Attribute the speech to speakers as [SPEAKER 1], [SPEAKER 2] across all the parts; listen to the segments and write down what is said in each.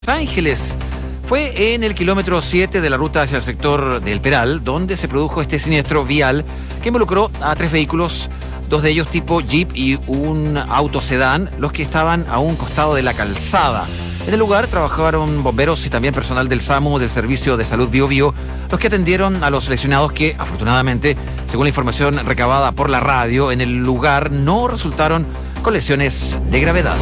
[SPEAKER 1] Ángeles. Fue en el kilómetro 7 de la ruta hacia el sector del Peral, donde se produjo este siniestro vial que involucró a 3 vehículos, 2 de ellos tipo Jeep y un auto sedán, los que estaban a un costado de la calzada. En el lugar trabajaron bomberos y también personal del SAMU, del Servicio de Salud Bío Bío, los que atendieron a los lesionados que, afortunadamente, según la información recabada por la radio, en el lugar no resultaron con lesiones de gravedad.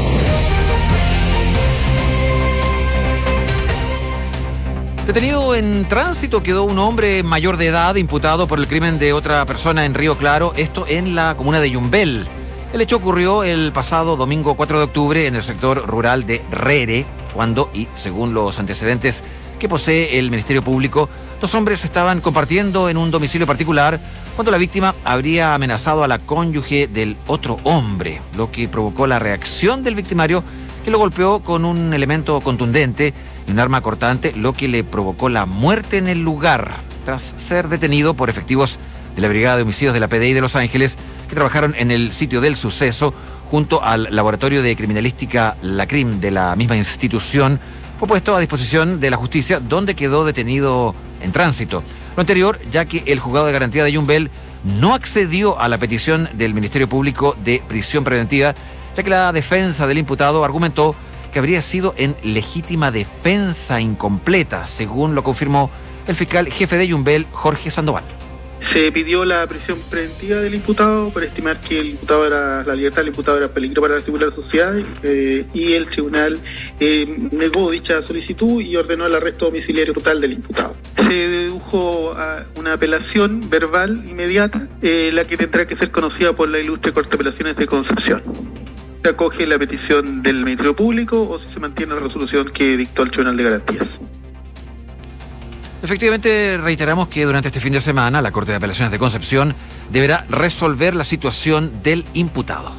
[SPEAKER 1] Detenido en tránsito quedó un hombre mayor de edad imputado por el crimen de otra persona en Río Claro, esto en la comuna de Yumbel. El hecho ocurrió el pasado domingo 4 de octubre en el sector rural de Rere, cuando, y según los antecedentes que posee el Ministerio Público, 2 hombres estaban compartiendo en un domicilio particular cuando la víctima habría amenazado a la cónyuge del otro hombre, lo que provocó la reacción del victimario, que lo golpeó con un elemento contundente y un arma cortante, lo que le provocó la muerte en el lugar, tras ser detenido por efectivos de la Brigada de Homicidios de la PDI de Los Ángeles, que trabajaron en el sitio del suceso junto al Laboratorio de Criminalística LACRIM de la misma institución. Fue puesto a disposición de la justicia, donde quedó detenido en tránsito. Lo anterior, ya que el juzgado de garantía de Yumbel no accedió a la petición del Ministerio Público de prisión preventiva, ya que la defensa del imputado argumentó que habría sido en legítima defensa incompleta, según lo confirmó el fiscal jefe de Yumbel, Jorge Sandoval.
[SPEAKER 2] Se pidió la prisión preventiva del imputado por estimar que la libertad del imputado era peligro para la seguridad de la sociedad, y el tribunal negó dicha solicitud y ordenó el arresto domiciliario total del imputado. Se dedujo a una apelación verbal inmediata, la que tendrá que ser conocida por la ilustre Corte de Apelaciones de Concepción. Se acoge la petición del Ministerio Público o si se mantiene la resolución que dictó el Tribunal de Garantías.
[SPEAKER 1] Efectivamente, reiteramos que durante este fin de semana la Corte de Apelaciones de Concepción deberá resolver la situación del imputado.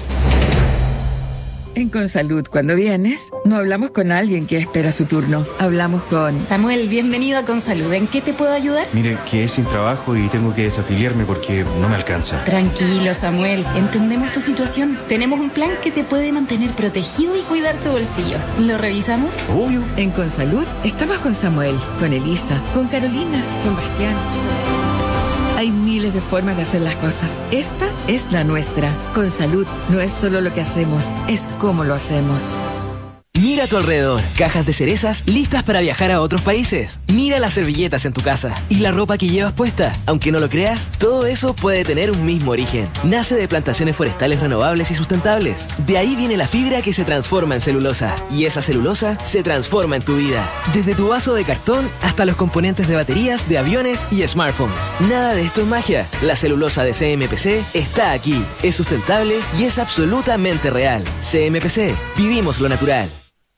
[SPEAKER 3] En Consalud, cuando vienes, no hablamos con alguien que espera su turno. Hablamos con...
[SPEAKER 4] Samuel, bienvenido a Consalud. ¿En qué te puedo ayudar?
[SPEAKER 5] Mire, quedé sin trabajo y tengo que desafiliarme porque no me alcanza.
[SPEAKER 4] Tranquilo, Samuel. Entendemos tu situación. Tenemos un plan que te puede mantener protegido y cuidar tu bolsillo. ¿Lo revisamos?
[SPEAKER 5] Obvio.
[SPEAKER 3] En Consalud, estamos con Samuel, con Elisa, con Carolina, con Bastián. Hay miles de formas de hacer las cosas. Esta es la nuestra. Consalud no es solo lo que hacemos, es cómo lo hacemos.
[SPEAKER 6] Mira a tu alrededor, cajas de cerezas listas para viajar a otros países. Mira las servilletas en tu casa y la ropa que llevas puesta. Aunque no lo creas, todo eso puede tener un mismo origen. Nace de plantaciones forestales renovables y sustentables. De ahí viene la fibra que se transforma en celulosa. Y esa celulosa se transforma en tu vida. Desde tu vaso de cartón hasta los componentes de baterías, de aviones y smartphones. Nada de esto es magia. La celulosa de CMPC está aquí. Es sustentable y es absolutamente real. CMPC, vivimos lo natural.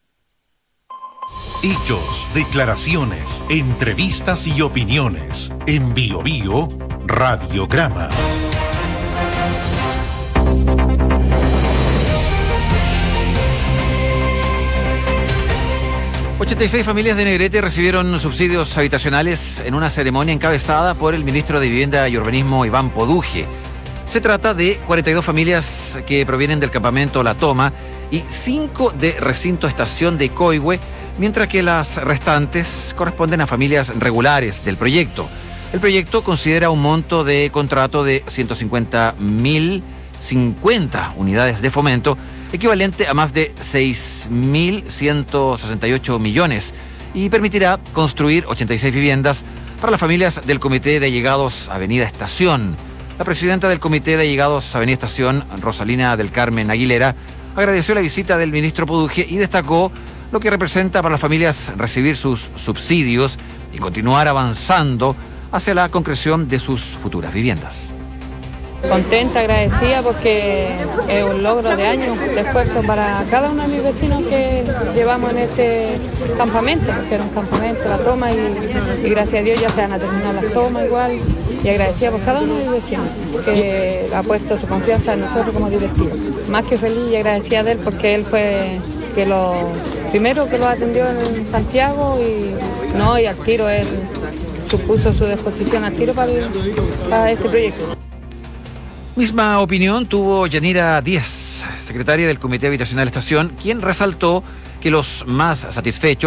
[SPEAKER 7] Hechos, declaraciones, entrevistas y opiniones. En Bío Bío, Radiograma.
[SPEAKER 1] ...86 familias de Negrete recibieron subsidios habitacionales en una ceremonia encabezada por el ministro de Vivienda y Urbanismo, Iván Poduje. Se trata de 42 familias que provienen del campamento La Toma y 5 de recinto estación de Coihue, mientras que las restantes corresponden a familias regulares del proyecto. El proyecto considera un monto de contrato de 150.050 unidades de fomento, equivalente a más de 6.168 millones, y permitirá construir 86 viviendas para las familias del Comité de Allegados Avenida Estación. La presidenta del Comité de Allegados Avenida Estación, Rosalina del Carmen Aguilera, agradeció la visita del ministro Poduje y destacó lo que representa para las familias recibir sus subsidios y continuar avanzando hacia la concreción de sus futuras viviendas.
[SPEAKER 8] Contenta, agradecida, porque es un logro de años de esfuerzo para cada uno de mis vecinos que llevamos en este campamento, porque era un campamento, La Toma, y gracias a Dios ya se van a terminar las tomas igual, y agradecida por cada uno de mis vecinos que ha puesto su confianza en nosotros como directivos. Más que feliz y agradecida de él, porque él fue primero que lo atendió en Santiago y al tiro él supuso su disposición al tiro para este proyecto.
[SPEAKER 1] Misma opinión tuvo Yanira Díaz, secretaria del Comité Habitacional Estación, quien resaltó que los más satisfechos